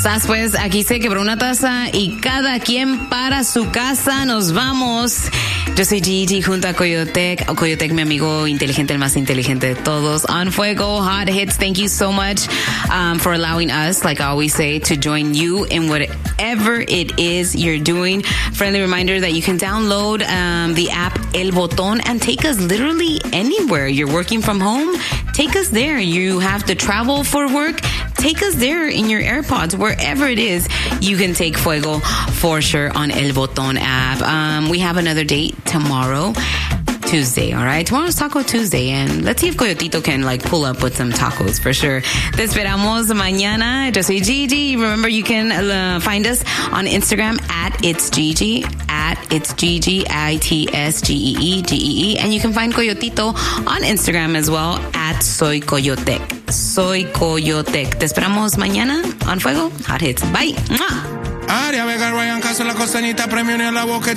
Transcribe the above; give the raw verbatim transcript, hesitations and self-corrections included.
Sas, pues, aquí se quebró una taza y cada quien para su casa. Nos vamos. Yo soy Gigi junto a Coyotec. Coyotec, mi amigo inteligente, el más inteligente de todos. On Fuego, Hot Hits. Thank you so much um, for allowing us, like I always say, to join you in whatever it is you're doing. Friendly reminder that you can download um, the app El Botón and take us literally anywhere. You're working from home, take us there. You have to travel for work, take us there in your AirPods. Wherever it is, you can take Fuego for sure on El Botón app. Um, we have another date tomorrow, Tuesday, all right? Tomorrow's Taco Tuesday, and let's see if Coyotito can, like, pull up with some tacos for sure. Te esperamos mañana. Yo soy Gigi. Remember, you can uh, find us on Instagram at It's Gigi, at It's Gigi, I T S G E E, G E E. And you can find Coyotito on Instagram as well, at Soy Coyotec. Soy Coyotec. Te esperamos mañana on Fuego. Hot Hits. Bye. ¡Mua! Aria Vega, Ryan Castro, la costanita, premio en la boca.